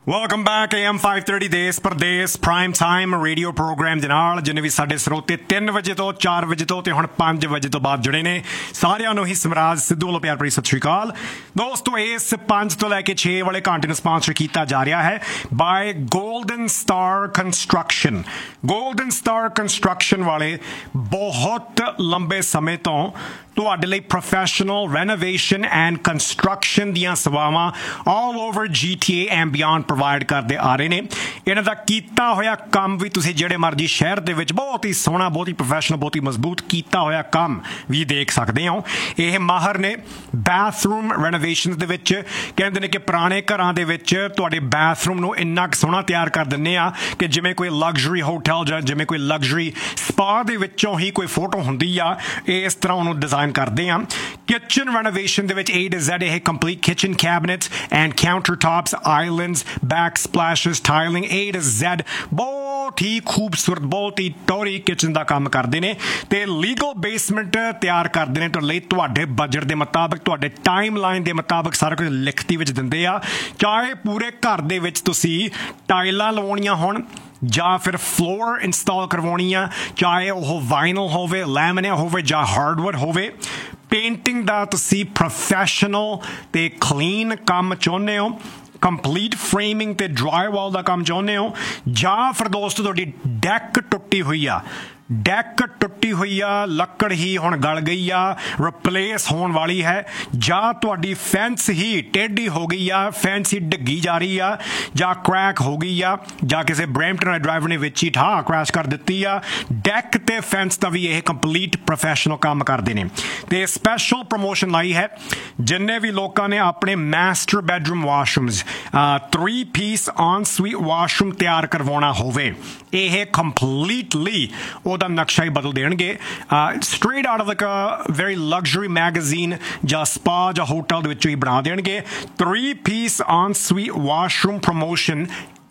Welcome back AM 530 ਦੇਸ ਪ੍ਰਦੇਸ prime time radio programme ਦੇ ਨਾਲ ਜਿੰਨੇ ਵੀ ਸਾਡੇ ਸਰੋਤੇ 3 ਵਜੇ ਤੋਂ 4 ਵਜੇ ਤੋਂ ਤੇ ਹੁਣ 5 ਵਜੇ ਤੋਂ ਬਾਅਦ ਜੁੜੇ ਨੇ ਸਾਰਿਆਂ ਨੂੰ ਹੀ ਸਮਰਾਜ ਸਿੱਧੂ ਵੱਲੋਂ ਪਿਆਰ ਭਰੀ ਸਤਿ ਸ਼੍ਰੀ ਅਕਾਲ ਦੋਸਤੋ। ਇਸ 5 ਤੋਂ ਲੈ ਕੇ 6 ਵਾਲੇ ਘੰਟੇ ਨੂੰ ਸਪਾਂਸਰ ਕੀਤਾ ਜਾ ਰਿਹਾ ਹੈ bye golden star construction. Golden star construction ਵਾਲੇ ਬਹੁਤ ਲੰਬੇ ਸਮੇਂ ਤੋਂ ਤੁਹਾਡੇ ਲਈ ਪ੍ਰੋਫੈਸ਼ਨਲ ਰੈਨੋਵੇਸ਼ਨ ਐਂਡ ਕੰਸਟਰਕਸ਼ਨ ਦੀਆਂ ਸੇਵਾਵਾਂ all over GTA and beyond provide ਕਰਦੇ ਆ ਰਹੇ ਨੇ। ਇਹਨਾਂ ਦਾ ਕੀਤਾ ਹੋਇਆ ਕੰਮ ਵੀ ਤੁਸੀਂ ਜਿਹੜੇ ਮਰਜ਼ੀ ਸ਼ਹਿਰ ਦੇ ਵਿੱਚ ਬਹੁਤ ਹੀ ਸੋਹਣਾ, ਬਹੁਤ ਹੀ ਪ੍ਰੋਫੈਸ਼ਨਲ, ਬਹੁਤ ਹੀ ਮਜ਼ਬੂਤ ਕੀਤਾ ਹੋਇਆ ਕੰਮ ਵੀ ਦੇਖ ਸਕਦੇ ਹੋ। ਇਹ ਮਾਹਰ ਨੇ ਬਾਥਰੂਮ ਰੈਨੋਵੇਸ਼ਨ ਦੇ ਵਿੱਚ। ਕਹਿੰਦੇ ਨੇ ਕਿ ਪੁਰਾਣੇ ਘਰਾਂ ਦੇ ਵਿੱਚ ਤੁਹਾਡੇ ਬਾਥਰੂਮ ਨੂੰ ਇੰਨਾ ਕੁ ਸੋਹਣਾ ਤਿਆਰ ਕਰ ਦਿੰਦੇ ਆ ਕਿ ਜਿਵੇਂ ਕੋਈ ਲਗਜ਼ਰੀ ਹੋਟਲ ਜਾਂ ਜਿਵੇਂ ਕੋਈ ਲਗਜ਼ਰੀ ਸਪਾ ਦੇ ਵਿੱਚੋਂ ਹੀ ਕੋਈ ਫੋਟੋ ਹੁੰਦੀ ਆ, ਇਸ ਤਰ੍ਹਾਂ ਉਹਨੂੰ ਡਿਜ਼ਾਈਨ ਕਰਦੇ ਹਾਂ। ਕਿਚਨ ਰੈਨੋਵੇਸ਼ਨ ਦੇ ਵਿੱਚ A to Z ਇਹ complete kitchen ਕੈਬਨਿਟਸ and counter tops, islands, back ਸਪਲੈਸ਼ਸ, ਟਾਈਲਿੰਗ A to Z ਬਹੁਤ ਹੀ ਖੂਬਸੂਰਤ, ਬਹੁਤ ਹੀ ਟੋਰੀ ਕਿਚਨ ਦਾ ਕੰਮ ਕਰਦੇ ਨੇ ਤੇ ਲੀਗਲ ਬੇਸਮੈਂਟ ਤਿਆਰ ਕਰਦੇ ਨੇ ਤੁਹਾਡੇ ਲਈ। ਤੁਹਾਡੇ ਬਜਟ ਦੇ ਮੁਤਾਬਕ, ਤੁਹਾਡੇ ਟਾਈਮ ਲਾਈਨ ਦੇ ਮੁਤਾਬਕ ਸਾਰਾ ਕੁਝ ਲਿਖਤੀ ਵਿੱਚ ਦਿੰਦੇ ਆ। ਚਾਹੇ ਪੂਰੇ ਘਰ ਦੇ ਵਿੱਚ ਤੁਸੀਂ ਟਾਈਲਾਂ ਲਵਾਉਣੀਆਂ ਹੋਣ ਜਾਂ ਫਿਰ ਫਲੋਰ ਇੰਸਟਾਲ ਕਰਵਾਉਣੀ ਆ, ਚਾਹੇ ਉਹ ਵਾਈਨਲ ਹੋਵੇ, ਲੈਮੀਨੇਟ ਹੋਵੇ ਜਾਂ ਹਾਰਡਵੁੱਡ ਹੋਵੇ। ਪੇਂਟਿੰਗ ਦਾ ਤੁਸੀਂ ਪ੍ਰੋਫੈਸ਼ਨਲ ਤੇ ਕਲੀਨ ਕੰਮ ਚਾਹੁੰਦੇ ਹੋ, ਕੰਪਲੀਟ ਫਰੇਮਿੰਗ ਤੇ ਡਰਾਈਵਾਲ ਦਾ ਕੰਮ ਚਾਹੁੰਦੇ ਹੋ, ਜਾਂ ਫਿਰ ਦੋਸਤੋ ਤੁਹਾਡੀ ਡੈਕ ਟੁੱਟੀ ਹੋਈ ਆ, ਡੈਕ ਟੁੱਟੀ ਹੋਈ ਆ, ਲੱਕੜ ਹੀ ਹੁਣ ਗਲ ਗਈ ਆ, ਰਿਪਲੇਸ ਹੋਣ ਵਾਲੀ ਹੈ, ਜਾਂ ਤੁਹਾਡੀ ਫੈਂਸ ਹੀ ਟੇਢੀ ਹੋ ਗਈ ਆ, ਫੈਂਸ ਹੀ ਡਿੱਗੀ ਜਾ ਰਹੀ ਆ, ਜਾਂ ਕ੍ਰੈਕ ਹੋ ਗਈ ਆ, ਜਾਂ ਕਿਸੇ ਬਰੈਂਪਟਨ ਡਰਾਈਵਰ ਨੇ ਵਿੱਚ ਹੀ ਠਾਹ ਕ੍ਰੈਸ਼ ਕਰ ਦਿੱਤੀ ਆ। ਡੈਕ ਤੇ ਫੈਂਸ ਦਾ ਵੀ ਇਹ ਕੰਪਲੀਟ ਪ੍ਰੋਫੈਸ਼ਨਲ ਕੰਮ ਕਰਦੇ ਨੇ ਤੇ ਸਪੈਸ਼ਲ ਪ੍ਰਮੋਸ਼ਨ ਲਾਈ ਹੈ ਜਿੰਨੇ ਵੀ ਲੋਕਾਂ ਨੇ ਆਪਣੇ master bedroom washrooms 3 piece on sweet washroom ਤਿਆਰ ਕਰਵਾਉਣਾ ਹੋਵੇ, ਇਹ ਕੰਪਲੀਟਲੀ ਉਹਦਾ ਨਕਸ਼ਾ ਹੀ ਬਦਲ ਦੇਣਗੇ। Straight out of like a very luxury magazine ਜਾਂ ਸਪਾ ਜਾਂ ਹੋਟਲ ਦੇ ਵਿੱਚੋਂ ਹੀ ਬਣਾ ਦੇਣਗੇ। 3 piece on sweet washroom promotion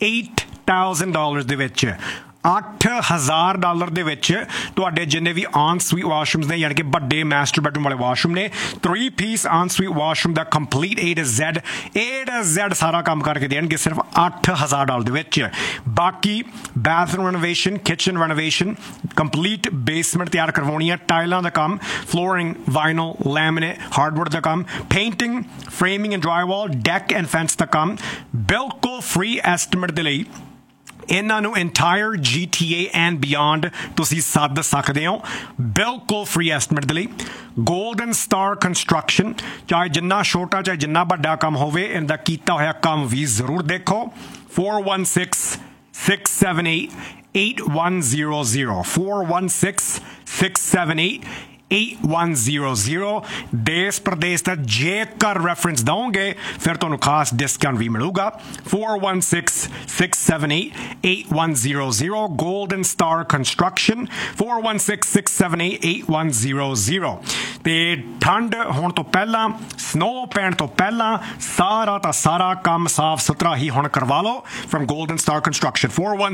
$8,000 ਦੇ ਵਿੱਚ, $8,000 ਦੇ ਵਿੱਚ ਤੁਹਾਡੇ ਜਿੰਨੇ ਵੀ ਔਨ ਸਵੀਟ ਵਾਸ਼ਰੂਮਸ ਨੇ, ਯਾਨੀ ਕਿ ਵੱਡੇ ਮਾਸਟਰ ਬੈਡਰੂਮ ਵਾਲੇ ਵਾਸ਼ਰੂਮ ਨੇ, 3 piece on sweet washroom the complete A to Z ਸਾਰਾ ਕੰਮ ਕਰਕੇ ਦੇਣਗੇ ਸਿਰਫ $8,000 ਦੇ ਵਿੱਚ। ਬਾਕੀ bathroom renovation, kitchen renovation, complete basement ਤਿਆਰ ਕਰਵਾਉਣੀ ਹੈ, ਟਾਈਲਾਂ ਦਾ ਕੰਮ, ਫਲੋਰਿੰਗ, ਵਾਈਨਲ, ਲੈਮੀਨੇਟ, ਹਾਰਡਵੁੱਡ ਦਾ ਕੰਮ, painting, framing and ਡਰਾਈਵਾਲ, deck and fence ਦਾ ਕੰਮ, ਬਿਲਕੁਲ ਫ੍ਰੀ ਐਸਟੀਮੇਟ ਦੇ ਲਈ ਇਹਨਾਂ ਨੂੰ ਇੰਟਾਇਰ GTA ਐਂਡ ਬਿਯੋਂਡ ਤੁਸੀਂ ਸੱਦ ਸਕਦੇ ਹੋ, ਬਿਲਕੁਲ ਫ੍ਰੀ ਐਸਟੀਮੇਟ ਦੇ ਲਈ। ਗੋਲਡਨ ਸਟਾਰ ਕੰਸਟਰਕਸ਼ਨ, ਚਾਹੇ ਜਿੰਨਾ ਛੋਟਾ ਚਾਹੇ ਜਿੰਨਾ ਵੱਡਾ ਕੰਮ ਹੋਵੇ, ਇਹਦਾ ਕੀਤਾ ਹੋਇਆ ਕੰਮ ਵੀ ਜ਼ਰੂਰ ਦੇਖੋ। 416-678-8100 416-678-8100 ਦੇਸ ਪ੍ਰਦੇਸ਼ ਦਾ ਜੇਕਰ ਰੈਫਰੈਂਸ ਦਓਗੇ ਫਿਰ ਤੁਹਾਨੂੰ ਖਾਸ ਡਿਸਕਾਊਂਟ ਵੀ ਮਿਲੂਗਾ। 416-678-8100 ਗੋਲਡਨ ਸਟਾਰ ਕੰਸਟਰਕਸ਼ਨ 416-678-8100। ਤੇ ਠੰਡ ਹੋਣ ਤੋਂ ਪਹਿਲਾਂ, ਸਨੋ ਪੈਣ ਤੋਂ ਪਹਿਲਾਂ ਸਾਰਾ ਦਾ ਸਾਰਾ ਕੰਮ ਸਾਫ ਸੁਥਰਾ ਹੀ ਹੁਣ ਕਰਵਾ ਲਓ firm golden star construction.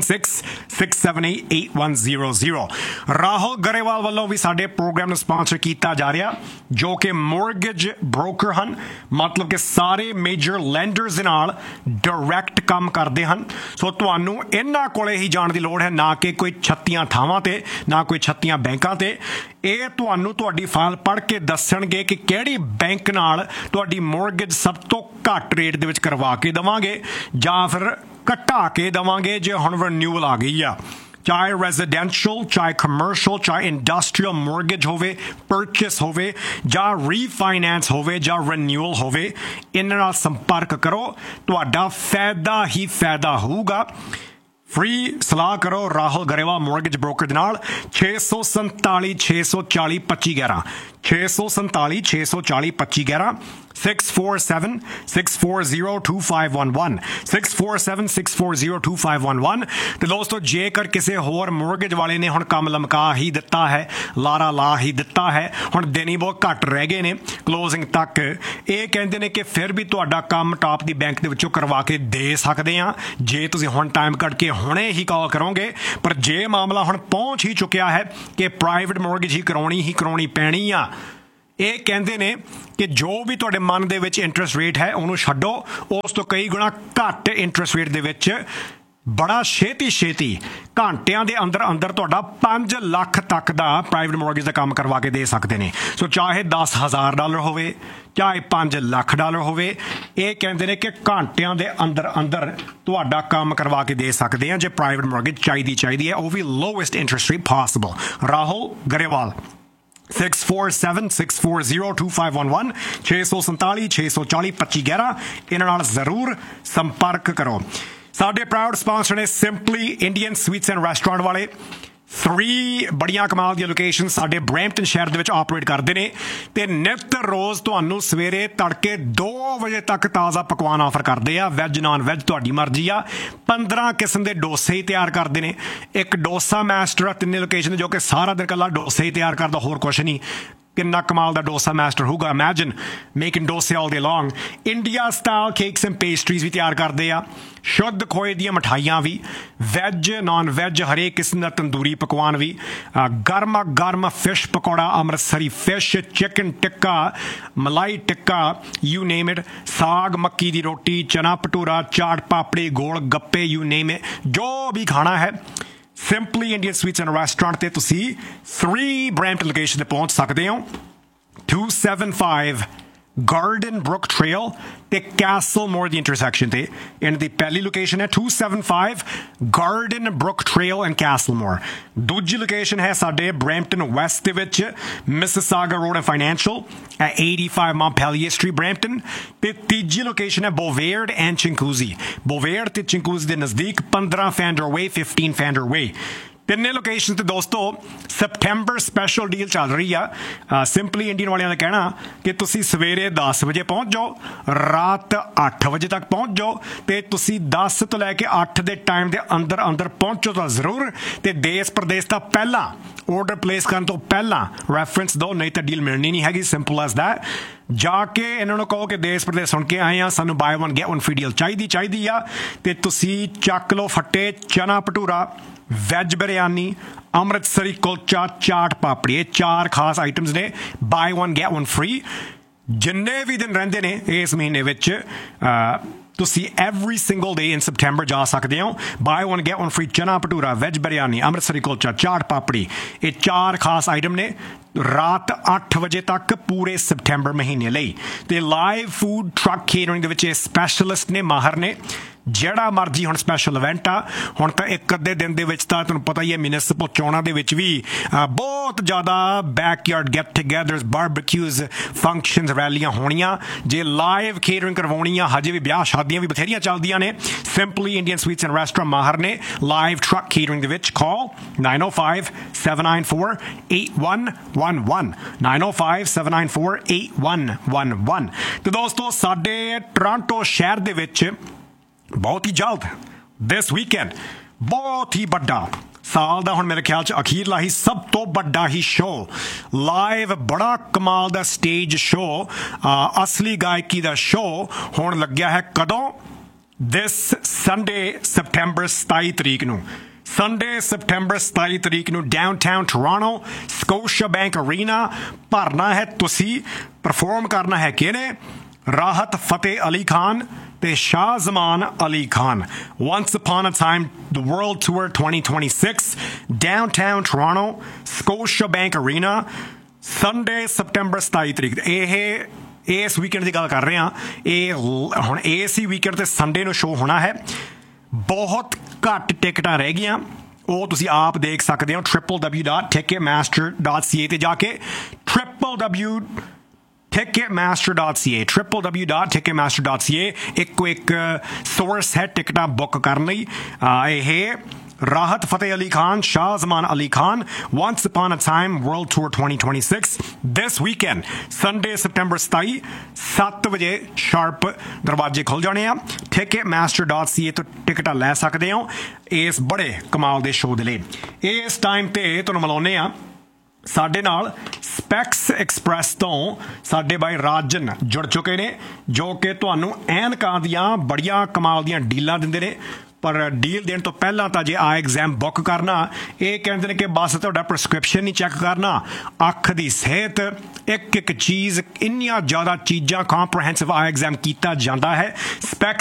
416-678-8100। Rahul Grewal ਵੱਲੋਂ ਵੀ ਸਾਡੇ ਪ੍ਰੋਗਰਾਮ ਨੂੰ ਸਪਾਂਸਰ ਕੀਤਾ ਜਾ ਰਿਹਾ, ਜੋ ਕਿ ਮੋਰਗੇਜ ਬ੍ਰੋਕਰ ਹਨ, ਮਤਲਬ ਕਿ ਸਾਰੇ ਮੇਜਰ ਲੈਂਡਰਸ ਦੇ ਨਾਲ ਡਾਇਰੈਕਟ ਕੰਮ ਕਰਦੇ ਹਨ। ਸੋ ਤੁਹਾਨੂੰ ਇਹਨਾਂ ਕੋਲੇ ਹੀ ਜਾਣ ਦੀ ਲੋੜ ਹੈ, ਨਾ ਕਿ ਕੋਈ 36 ਥਾਵਾਂ ਤੇ, ਨਾ ਕੋਈ 36 ਬੈਂਕਾਂ ਤੇ। ਇਹ ਤੁਹਾਨੂੰ ਤੁਹਾਡੀ ਫਾਈਲ ਪੜ੍ਹ ਕੇ ਦੱਸਣਗੇ ਕਿ ਕਿਹੜੀ ਬੈਂਕ ਨਾਲ ਤੁਹਾਡੀ ਮੋਰਗੇਜ ਸਭ ਤੋਂ ਘੱਟ ਰੇਟ ਦੇ ਵਿੱਚ ਕਰਵਾ ਕੇ ਦੇਵਾਂਗੇ ਜਾਂ ਫਿਰ ਘਟਾ ਕੇ ਦੇਵਾਂਗੇ ਜੇ ਹੁਣ ਰਿਨਿਊਅਲ ਆ ਗਈ ਆ। ਚਾਹੇ ਰੈਜ਼ੀਡੈਂਸ਼ੀਅਲ, ਚਾਹੇ ਕਮਰਸ਼ੀਅਲ, ਚਾਹੇ ਇੰਡਸਟਰੀਅਲ ਮੋਰਗੇਜ ਹੋਵੇ, ਪਰਚੇਸ ਹੋਵੇ, ਜਾਂ ਰੀਫਾਈਨੈਂਸ ਹੋਵੇ, ਜਾਂ ਰਿਨਿਊਅਲ ਹੋਵੇ, ਇਹਨਾਂ ਨਾਲ ਸੰਪਰਕ ਕਰੋ, ਤੁਹਾਡਾ ਫਾਇਦਾ ਹੀ ਫਾਇਦਾ ਹੋਊਗਾ। ਫ੍ਰੀ ਸਲਾਹ ਕਰੋ ਰਾਹੁਲ ਗਰੇਵਾਲ ਮੋਰਗੇਜ ਬ੍ਰੋਕਰ ਦੇ ਨਾਲ। 647-640-2511 647-640-2511 647-640-2511 647-640-2511। ਤੇ ਦੋਸਤੋ ਜੇਕਰ ਕਿਸੇ ਹੋਰ ਮੋਰਗੇਜ ਵਾਲੇ ਨੇ ਹੁਣ ਕੰਮ ਲਮਕਾ ਹੀ ਦਿੱਤਾ ਹੈ, ਲਾਰਾ ਲਾ ਹੀ ਦਿੱਤਾ ਹੈ, ਹੁਣ ਦਿਨ ਹੀ ਬਹੁਤ ਘੱਟ ਰਹਿ ਗਏ ਨੇ ਕਲੋਜ਼ਿੰਗ ਤੱਕ, ਇਹ ਕਹਿੰਦੇ ਨੇ ਕਿ ਫਿਰ ਵੀ ਤੁਹਾਡਾ ਕੰਮ ਟਾਪ ਦੀ ਬੈਂਕ ਦੇ ਵਿੱਚੋਂ ਕਰਵਾ ਕੇ ਦੇ ਸਕਦੇ ਆ ਜੇ ਤੁਸੀਂ ਹੁਣ ਟਾਈਮ ਕੱਢ ਕੇ ਹੁਣੇ ਹੀ ਕਾਲ ਕਰੋਗੇ। ਪਰ ਜੇ ਮਾਮਲਾ ਹੁਣ ਪਹੁੰਚ ਹੀ ਚੁੱਕਿਆ ਹੈ ਕਿ ਪ੍ਰਾਈਵੇਟ ਮੋਰਗੇਜ ਹੀ ਕਰਾਉਣੀ ਪੈਣੀ ਆ, ਇਹ ਕਹਿੰਦੇ ਨੇ ਕਿ ਜੋ ਵੀ ਤੁਹਾਡੇ ਮਨ ਦੇ ਵਿੱਚ ਇੰਟਰਸਟ ਰੇਟ ਹੈ ਉਹਨੂੰ ਛੱਡੋ, ਉਸ ਤੋਂ ਕਈ ਗੁਣਾ ਘੱਟ ਇੰਟਰਸਟ ਰੇਟ ਦੇ ਵਿੱਚ ਬੜਾ ਛੇਤੀ ਘੰਟਿਆਂ ਦੇ ਅੰਦਰ ਤੁਹਾਡਾ 5 ਲੱਖ ਤੱਕ ਦਾ ਪ੍ਰਾਈਵੇਟ ਮੌਰਗੇਜ ਦਾ ਕੰਮ ਕਰਵਾ ਕੇ ਦੇ ਸਕਦੇ ਨੇ। ਸੋ ਚਾਹੇ $10,000 ਹੋਵੇ, ਚਾਹੇ $5 ਲੱਖ ਹੋਵੇ, ਇਹ ਕਹਿੰਦੇ ਨੇ ਕਿ ਘੰਟਿਆਂ ਦੇ ਅੰਦਰ ਤੁਹਾਡਾ ਕੰਮ ਕਰਵਾ ਕੇ ਦੇ ਸਕਦੇ ਆ ਜੇ ਪ੍ਰਾਈਵੇਟ ਮੌਰਗੇਜ ਚਾਹੀਦੀ ਹੈ, ਉਹ ਵੀ lowest interest rate possible. Rahul Grewal 6476402511 647 640 2511 ਇਹਨਾਂ ਨਾਲ ਜ਼ਰੂਰ ਸੰਪਰਕ ਕਰੋ। ਸਾਡੇ ਪ੍ਰਾਊਡ ਸਪਾਂਸਰ ਨੇ simply Indian sweets and restaurant ਵਾਲੇ। 3 ਬੜੀਆਂ ਕਮਾਲ ਦੀਆਂ ਲੋਕੇਸ਼ਨ ਸਾਡੇ ਬਰੈਂਪਟਨ ਸ਼ਹਿਰ ਦੇ ਵਿੱਚ ਆਪਰੇਟ ਕਰਦੇ ਨੇ ਤੇ ਨਿਤ ਰੋਜ਼ ਤੁਹਾਨੂੰ ਸਵੇਰੇ ਤੜਕੇ 2 ਵਜੇ ਤੱਕ ਤਾਜ਼ਾ ਪਕਵਾਨ ਆਫਰ ਕਰਦੇ ਆ। ਵੈਜ ਨਾਨ ਵੈਜ ਤੁਹਾਡੀ ਮਰਜ਼ੀ ਆ। 15 ਕਿਸਮ ਦੇ ਡੋਸੇ ਹੀ ਤਿਆਰ ਕਰਦੇ ਨੇ। ਇੱਕ ਡੋਸਾ ਮਾਸਟਰ ਆ 3 ਲੋਕੇਸ਼ਨ ਜੋ ਕਿ ਸਾਰਾ ਦਿਨ ਇਕੱਲਾ ਡੋਸੇ ਹੀ ਤਿਆਰ ਕਰਦਾ, ਹੋਰ ਕੁਛ ਨਹੀਂ। ਕਿੰਨਾ ਕਮਾਲ ਦਾ ਡੋਸਾ ਮਾਸਟਰ ਹੋਊਗਾ। ਇਮੈਜਿਨ ਮੇਕਿੰਗ ਡੋਸੇ ਆਲ ਡੇ ਲੌਂਗ। India style cakes and pastries ਵੀ ਤਿਆਰ ਕਰਦੇ ਆ। ਸ਼ੁੱਧ ਖੋਏ ਦੀਆਂ ਮਿਠਾਈਆਂ ਵੀ, ਵੈਜ ਨਾਨ ਵੈਜ ਹਰੇਕ ਕਿਸਮ ਦਾ ਤੰਦੂਰੀ ਪਕਵਾਨ ਵੀ, ਗਰਮ fish pakora, Amritsari fish, chicken tikka, malai tikka, you name it, ਸਾਗ ਮੱਕੀ ਦੀ ਰੋਟੀ, ਚਨਾ bhatura, chaat papdi, gol gappe, you name it, ਜੋ ਵੀ ਖਾਣਾ ਹੈ simply Indian sweets and restaurant ਤੇ ਤੁਸੀਂ 3 ਬਰੈਂਪਟਨ ਲੋਕੇਸ਼ਨ ਤੇ ਪਹੁੰਚ ਸਕਦੇ ਹੋ। 275 Garden Brook Trail ਤੇ Castlemore ਦੀ ਇੰਟਰਸੈਕਸ਼ਨ ਤੇ ਇਹਨਾਂ ਦੀ ਪਹਿਲੀ ਲੋਕੇਸ਼ਨ ਹੈ 275 Garden Brook Trail and Castlemore। ਦੂਜੀ ਲੋਕੇਸ਼ਨ ਹੈ ਸਾਡੇ ਬਰੈਂਪਟਨ ਵੈਸਟ ਦੇ ਵਿੱਚ Mississauga road and financial at 85 Montpelier Street Brampton ਤੇ ਤੀਜੀ ਲੋਕੇਸ਼ਨ ਹੈ ਬੋਵੇਅਰਡ ਐਂਡ ਚਿੰਕੂਜ਼ੀ। ਬੋਵੇਅਰਡ ਤੇ ਚਿੰਕੂਜ਼ੀ ਦੇ ਨਜ਼ਦੀਕ 15 Fandor Way 15 Fandor Way। ਤਿੰਨੇ ਲੋਕੇਸ਼ਨ ਤੇ ਦੋਸਤੋ ਸਪਟੈਂਬਰ ਸਪੈਸ਼ਲ ਡੀਲ ਚੱਲ ਰਹੀ ਆ। ਸਿੰਪਲੀ ਇੰਡੀਅਨ ਵਾਲਿਆਂ ਦਾ ਕਹਿਣਾ ਕਿ ਤੁਸੀਂ ਸਵੇਰੇ 10 ਵਜੇ ਪਹੁੰਚ ਜਾਓ, ਰਾਤ 8 ਵਜੇ ਤੱਕ ਪਹੁੰਚ ਜਾਓ ਤੇ ਤੁਸੀਂ 10 ਤੋਂ ਲੈ ਕੇ 8 ਦੇ ਟਾਈਮ ਦੇ ਅੰਦਰ ਪਹੁੰਚੋ ਤਾਂ ਜ਼ਰੂਰ। ਤੇ ਦੇਸ਼ ਪ੍ਰਦੇਸ਼ ਦਾ ਪਹਿਲਾਂ ਆਰਡਰ ਪਲੇਸ ਕਰਨ ਤੋਂ ਪਹਿਲਾਂ ਰੈਫਰੈਂਸ ਦਿਓ, ਨਹੀਂ ਤਾਂ ਡੀਲ ਮਿਲਣੀ ਨਹੀਂ ਹੈਗੀ। Simple as that. ਜਾ ਕੇ ਇਹਨਾਂ ਨੂੰ ਕਹੋ ਕਿ ਦੇਸ਼ ਪ੍ਰਦੇਸ਼ ਸੁਣ ਕੇ ਆਏ ਆ, ਸਾਨੂੰ ਬਾਏ 1 get 1 ਫ੍ਰੀ ਡੀਲ ਚਾਹੀਦੀ ਆ ਤੇ ਤੁਸੀਂ ਚੱਕ ਲਓ ਫੱਟੇ ਚਨਾ ਭਟੂਰਾ, ਵੈਜ ਬਿਰਿਆਨੀ, ਅੰਮ੍ਰਿਤਸਰੀ ਕੁਲਚਾ, ਚਾਟ ਪਾਪੜੀ। ਇਹ 4 ਖਾਸ ਆਈਟਮਸ ਨੇ ਬਾਏ 1 get 1 ਫ੍ਰੀ। ਜਿੰਨੇ ਵੀ ਦਿਨ ਰਹਿੰਦੇ ਨੇ ਇਸ ਮਹੀਨੇ ਵਿੱਚ ਤੁਸੀਂ ਐਵਰੀ ਸਿੰਗਲ ਡੇ ਇਨ ਸਪਟੈਂਬਰ ਜਾ ਸਕਦੇ ਹੋ। ਬਾਏ 1 get 1 ਫ੍ਰੀ ਚਨਾ ਭਟੂਰਾ, ਵੈਜ ਬਿਰਿਆਨੀ, ਅੰਮ੍ਰਿਤਸਰੀ ਕੁਲਚਾ, ਚਾਟ ਪਾਪੜੀ, ਇਹ 4 ਖਾਸ ਆਈਟਮ ਨੇ ਰਾਤ 8 ਵਜੇ ਤੱਕ ਪੂਰੇ ਸਪਟੈਂਬਰ ਮਹੀਨੇ ਲਈ। ਤੇ ਲਾਈਵ ਫੂਡ ਟਰੱਕ ਕੇਟਰਿੰਗ ਦੇ ਵਿੱਚ ਇਹ ਸਪੈਸ਼ਲਿਸਟ ਨੇ, ਮਾਹਰ ਨੇ। ਜਿਹੜਾ ਮਰਜ਼ੀ ਹੁਣ ਸਪੈਸ਼ਲ ਇਵੈਂਟ ਆ, ਹੁਣ ਤਾਂ ਇੱਕ ਅੱਧੇ ਦਿਨ ਦੇ ਵਿੱਚ ਤਾਂ ਤੁਹਾਨੂੰ ਪਤਾ ਹੀ ਹੈ ਮਿਊਨਿਸਪਲ ਚੋਣਾਂ ਦੇ ਵਿੱਚ ਵੀ ਬਹੁਤ ਜ਼ਿਆਦਾ ਬੈਕਯਾਰਡ ਗੈਟ ਟੂਗੈਦਰਸ, ਬਾਰਬਿਕਿਊਜ਼, ਫੰਕਸ਼ਨਸ, ਰੈਲੀਆਂ ਹੋਣੀਆਂ। ਜੇ ਲਾਈਵ ਕੇਟਰਿੰਗ ਕਰਵਾਉਣੀ ਆ, ਹਜੇ ਵੀ ਵਿਆਹ ਸ਼ਾਦੀਆਂ ਵੀ ਬਥੇਰੀਆਂ ਚੱਲਦੀਆਂ ਨੇ। Simply Indian sweets and restaurant ਮਾਹਰ ਨੇ ਲਾਈਵ ਟਰੱਕ ਕੇਟਰਿੰਗ ਦੇ ਵਿੱਚ। ਕਾਲ 905-794-8111 905-794-8111। ਤੇ ਦੋਸਤੋ ਸਾਡੇ ਟੋਰਾਂਟੋ ਸ਼ਹਿਰ ਦੇ ਵਿੱਚ ਬਹੁਤ ਹੀ ਜਲਦ ਦਿਸ ਵੀਕਐਂਡ ਬਹੁਤ ਹੀ ਵੱਡਾ ਸਾਲ ਦਾ, ਹੁਣ ਮੇਰੇ ਖਿਆਲ 'ਚ ਅਖੀਰਲਾ ਹੀ ਸਭ ਤੋਂ ਵੱਡਾ ਹੀ ਸ਼ੋਅ, ਲਾਈਵ ਬੜਾ ਕਮਾਲ ਦਾ ਸਟੇਜ ਸ਼ੋਅ, ਅਸਲੀ ਗਾਇਕੀ ਦਾ ਸ਼ੋਅ ਹੋਣ ਲੱਗਿਆ ਹੈ। ਕਦੋਂ? ਦਿਸ ਸੰਡੇ ਸਪਟੈਂਬਰ 27 ਤਰੀਕ ਨੂੰ। ਸੰਡੇ ਸਪਟੈਂਬਰ 27 ਤਰੀਕ ਨੂੰ downtown Toronto Scotia bank Arena ਭਰਨਾ ਹੈ ਤੁਸੀਂ। ਪਰਫਾਰਮ ਕਰਨਾ ਹੈ ਕਿਹਨੇ? ਰਾਹਤ ਫਤਿਹ ਅਲੀ ਖਾਨ ਤੇ ਸ਼ਾਹਜ਼ਮਾਨ Ali Khan. Once upon a time the World Tour 2026 downtown Toronto Scotia Bank Arena Sunday September 27 ਤਰੀਕ। ਇਹ ਇਸ ਵੀਕਐਂਡ ਦੀ ਗੱਲ ਕਰ ਰਹੇ ਹਾਂ। ਇਹ ਹੁਣ ਇਸ ਹੀ ਵੀਕਐਂਡ ਤੇ ਸੰਡੇ ਨੂੰ ਸ਼ੋਅ ਹੋਣਾ ਹੈ। ਬਹੁਤ ਘੱਟ ਟਿਕਟਾਂ ਰਹਿ ਗਈਆਂ, ਉਹ ਤੁਸੀਂ ਆਪ ਦੇਖ ਸਕਦੇ ਹੋ www.ticketmaster.ca ਤੇ ਜਾ ਕੇ www.ticketmaster.ca ਇੱਕੋ ਇੱਕ ਸੋਰਸ ਹੈ ਟਿਕਟਾਂ ਬੁੱਕ ਕਰਨ ਲਈ। ਇਹ ਰਾਹਤ Fateh Ali Khan, ਸ਼ਾਹਜ਼ਮਾਨ Ali Khan, Once Upon a Time World Tour 2026 this weekend Sunday September 27 7 ਵਜੇ ਸ਼ਾਰਪ ਦਰਵਾਜ਼ੇ ਖੁੱਲ ਜਾਣੇ ਆ। ticketmaster.ca ਤੋਂ ਟਿਕਟਾਂ ਲੈ ਸਕਦੇ ਹੋ ਇਸ ਬੜੇ ਕਮਾਲ ਦੇ ਸ਼ੋਅ ਦੇ ਲਈ। ਇਸ ਟਾਈਮ ਤੇ ਤੁਹਾਨੂੰ ਮਿਲਾਉਂਦੇ ਆ ਸਾਡੇ ਨਾਲ ਸਪੈਕਸ ਐਕਸਪ੍ਰੈਸ ਤੋਂ ਸਾਡੇ ਬਾਈ ਰਾਜਨ ਜੁੜ ਚੁੱਕੇ ਨੇ, ਜੋ ਕਿ ਤੁਹਾਨੂੰ ਐਨਕਾਂ ਦੀਆਂ ਬੜੀਆਂ ਕਮਾਲ ਦੀਆਂ ਡੀਲਾਂ ਦਿੰਦੇ ਨੇ। ਪਰ ਡੀਲ ਦੇਣ ਤੋਂ ਪਹਿਲਾਂ ਤਾਂ ਜੇ ਆਈ ਐਗਜ਼ਾਮ ਬੁੱਕ ਕਰਨਾ ਇਹ ਕਹਿੰਦੇ ਨੇ ਕਿ ਬਸ ਤੁਹਾਡਾ ਪ੍ਰਸਕ੍ਰਿਪਸ਼ਨ ਨਹੀਂ ਚੈੱਕ ਕਰਨਾ ਅੱਖ ਦੀ ਸਿਹਤ ਇੱਕ ਚੀਜ਼ ਇੰਨੀਆਂ ਜ਼ਿਆਦਾ ਚੀਜ਼ਾਂ ਕੰਪ੍ਰੀਹੈਂਸਿਵ ਆਈ ਐਗਜ਼ਾਮ ਕੀਤਾ ਜਾਂਦਾ ਹੈ